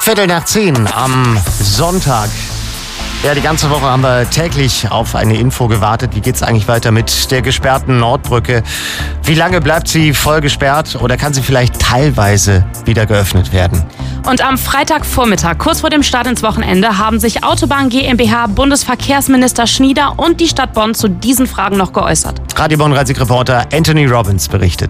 10:15 am Sonntag. Ja, die ganze Woche haben wir täglich auf eine Info gewartet. Wie geht's eigentlich weiter mit der gesperrten Nordbrücke? Wie lange bleibt sie voll gesperrt oder kann sie vielleicht teilweise wieder geöffnet werden? Und am Freitagvormittag, kurz vor dem Start ins Wochenende, haben sich Autobahn GmbH, Bundesverkehrsminister Schnieder und die Stadt Bonn zu diesen Fragen noch geäußert. Radio Bonn-Reisig-Reporter Anthony Robbins berichtet.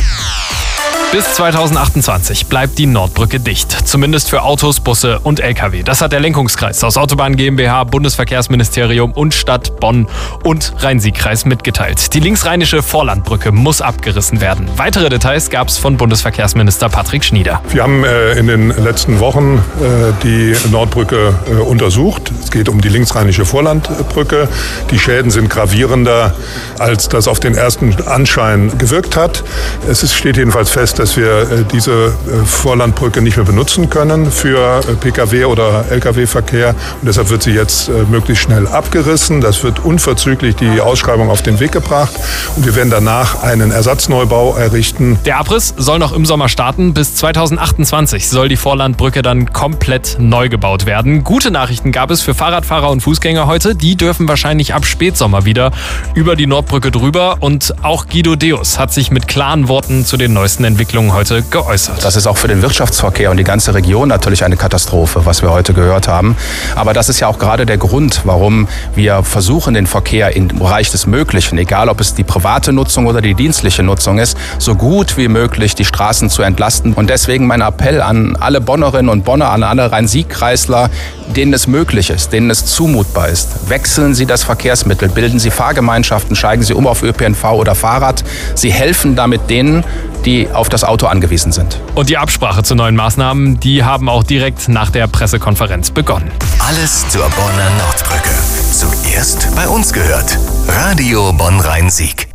Bis 2028 bleibt die Nordbrücke dicht. Zumindest für Autos, Busse und Lkw. Das hat der Lenkungskreis aus Autobahn GmbH, Bundesverkehrsministerium und Stadt Bonn und Rhein-Sieg-Kreis mitgeteilt. Die linksrheinische Vorlandbrücke muss abgerissen werden. Weitere Details gab es von Bundesverkehrsminister Patrick Schnieder. Wir haben in den letzten Wochen die Nordbrücke untersucht. Es geht um die linksrheinische Vorlandbrücke. Die Schäden sind gravierender, als das auf den ersten Anschein gewirkt hat. Steht jedenfalls fest, dass wir diese Vorlandbrücke nicht mehr benutzen können für Pkw- oder Lkw-Verkehr. Und deshalb wird sie jetzt möglichst schnell abgerissen. Das wird unverzüglich die Ausschreibung auf den Weg gebracht. Und wir werden danach einen Ersatzneubau errichten. Der Abriss soll noch im Sommer starten. Bis 2028 soll die Vorlandbrücke dann komplett neu gebaut werden. Gute Nachrichten gab es für Fahrradfahrer und Fußgänger heute. Die dürfen wahrscheinlich ab Spätsommer wieder über die Nordbrücke drüber. Und auch Guido Deus hat sich mit klaren Worten zu den neuesten Entwicklungen heute geäußert. Das ist auch für den Wirtschaftsverkehr und die ganze Region natürlich eine Katastrophe, was wir heute gehört haben. Aber das ist ja auch gerade der Grund, warum wir versuchen, den Verkehr im Bereich des Möglichen, egal ob es die private Nutzung oder die dienstliche Nutzung ist, so gut wie möglich die Straßen zu entlasten. Und deswegen mein Appell an alle Bonnerinnen und Bonner, an alle Rhein-Sieg-Kreisler, denen es möglich ist, denen es zumutbar ist. Wechseln Sie das Verkehrsmittel, bilden Sie Fahrgemeinschaften, steigen Sie um auf ÖPNV oder Fahrrad. Sie helfen damit denen, die auf das Auto angewiesen sind. Und die Absprache zu neuen Maßnahmen, die haben auch direkt nach der Pressekonferenz begonnen. Alles zur Bonner Nordbrücke. Zuerst bei uns gehört. Radio Bonn-Rhein-Sieg.